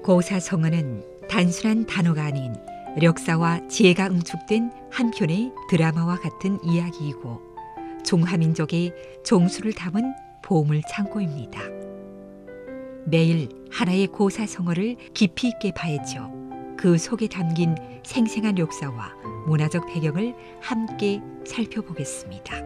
고사성어는 단순한 단어가 아닌 력사와 지혜가 응축된 한 편의 드라마와 같은 이야기이고 중화민족의 종수를 담은 보물 창고입니다. 매일 하나의 고사성어를 깊이 있게 봐야죠. 그 속에 담긴 생생한 역사와 문화적 배경을 함께 살펴보겠습니다.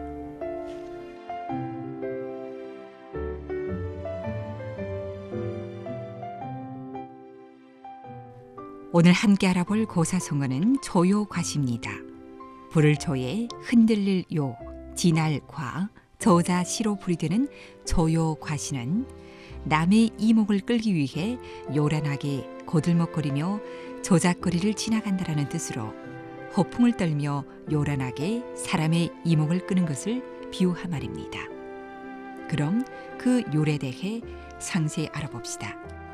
오늘 함께 알아볼 고사성어는 조요과시입니다. 불을 조에 흔들릴 요, 진할 과, 저자 시로 불이되는 조요과시는 남의 이목을 끌기 위해 요란하게 고들먹거리며 조작거리를 지나간다라는 뜻으로 허풍을 떨며 요란하게 사람의 이목을 끄는 것을 비유한 말입니다. 그럼 그 요래에 대해 상세히 알아봅시다.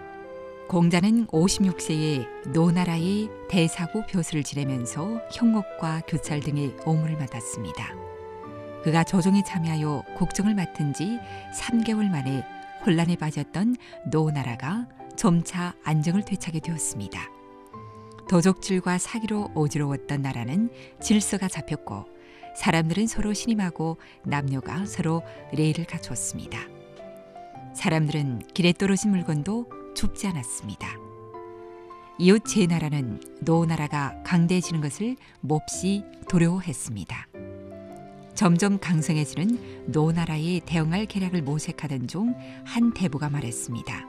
공자는 56세에 노나라의 대사구 벼슬을 지내면서 형옥과 교찰 등의 옹호를 맡았습니다. 그가 조정에 참여하여 국정을 맡은 지 3개월 만에 혼란에 빠졌던 노나라가 점차 안정을 되찾게 되었습니다. 도적질과 사기로 어지러웠던 나라는 질서가 잡혔고 사람들은 서로 신임하고 남녀가 서로 예의를 갖추었습니다. 사람들은 길에 떨어진 물건도 줍지 않았습니다. 이웃 제나라는 노나라가 강대해지는 것을 몹시 두려워했습니다. 점점 강성해지는 노나라에 대응할 계략을 모색하던 중 한 대부가 말했습니다.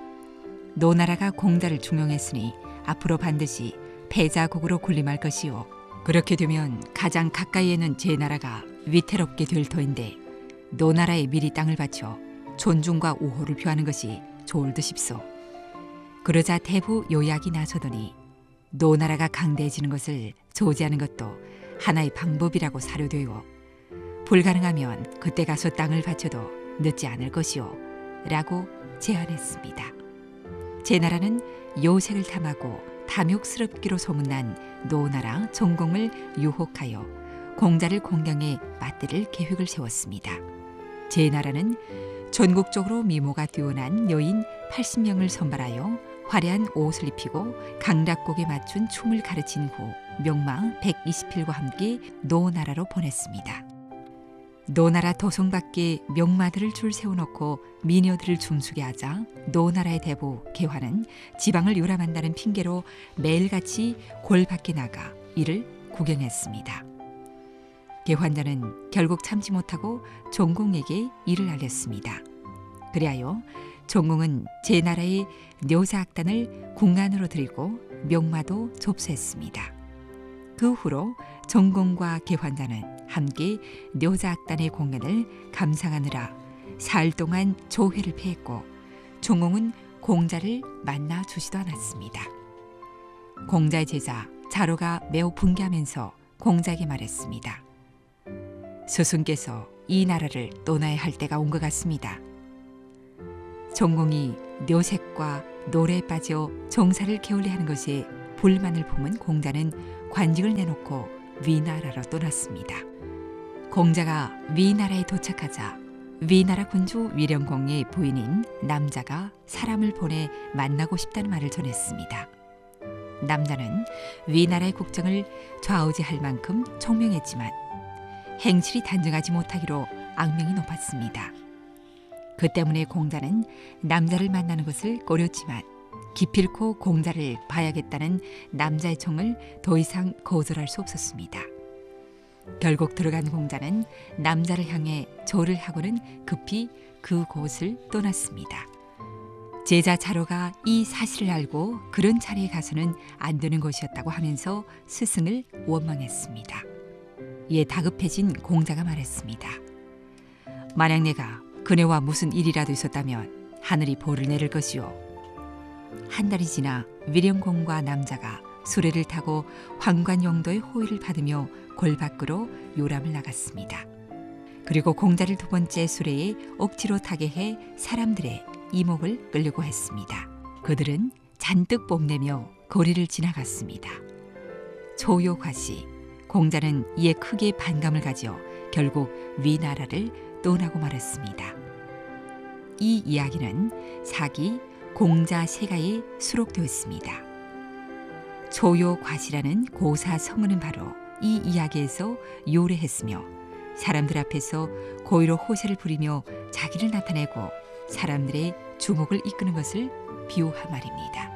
노나라가 공자를 중용했으니 앞으로 반드시 패자국으로 군림할 것이요. 그렇게 되면 가장 가까이에 있는 제나라가 위태롭게 될 터인데 노나라에 미리 땅을 바쳐 존중과 우호를 표하는 것이 좋을 듯싶소. 그러자 대부 요약이 나서더니 노나라가 강대해지는 것을 조지하는 것도 하나의 방법이라고 사료되어 불가능하면 그때 가서 땅을 바쳐도 늦지 않을 것이오 라고 제안했습니다. 제나라는 요색을 탐하고 탐욕스럽기로 소문난 노나라 종공을 유혹하여 공자를 공경에 맞들일 계획을 세웠습니다. 제나라는 전국적으로 미모가 뛰어난 여인 80명을 선발하여 화려한 옷을 입히고 강락곡에 맞춘 춤을 가르친 후 명마 120필과 함께 노나라로 보냈습니다. 노나라 도성 밖에 명마들을 줄 세워놓고 미녀들을 춤추게 하자 노나라의 대부 개화는 지방을 요람한다는 핑계로 매일같이 골 밖에 나가 이를 구경했습니다. 개환자는 결국 참지 못하고 종공에게 이를 알렸습니다. 그리하여 종공은 제나라의 묘사악단을 궁안으로 들이고 명마도 접수했습니다. 그 후로 종공과 개환자는 함께 묘사악단의 공연을 감상하느라 사흘 동안 조회를 패했고 종공은 공자를 만나 주지도 않았습니다. 공자의 제자 자로가 매우 분개하면서 공자에게 말했습니다. 스승께서 이 나라를 떠나야 할 때가 온 것 같습니다. 종공이 묘색과 노래에 빠져 정사를 게을리하는 것에 불만을 품은 공자는 관직을 내놓고 위나라로 떠났습니다. 공자가 위나라에 도착하자 위나라 군주 위령공의 부인인 남자가 사람을 보내 만나고 싶다는 말을 전했습니다. 남자는 위나라의 국정을 좌우지할 만큼 총명했지만 행실이 단정하지 못하기로 악명이 높았습니다. 그 때문에 공자는 남자를 만나는 것을 꺼렸지만 기필코 공자를 봐야겠다는 남자의 청을 더 이상 거절할 수 없었습니다. 결국 들어간 공자는 남자를 향해 절을 하고는 급히 그곳을 떠났습니다. 제자 자로가 이 사실을 알고 그런 자리에 가서는 안 되는 것이었다고 하면서 스승을 원망했습니다. 이에 다급해진 공자가 말했습니다. 만약 내가 그네와 무슨 일이라도 있었다면 하늘이 벌을 내릴 것이요. 한 달이 지나 위령공과 남자가 수레를 타고 황관영도의 호의를 받으며 골 밖으로 요람을 나갔습니다. 그리고 공자를 두 번째 수레에 억지로 타게 해 사람들의 이목을 끌려고 했습니다. 그들은 잔뜩 뽐내며 거리를 지나갔습니다. 조요과시, 공자는 이에 크게 반감을 가져 결국 위나라를 떠나고 말았습니다. 이 이야기는 사기 공자 세가에 수록되었습니다. 조요과시라는 고사 성어는 바로 이 이야기에서 요래했으며 사람들 앞에서 고의로 호세를 부리며 자기를 나타내고 사람들의 주목을 이끄는 것을 비유한 말입니다.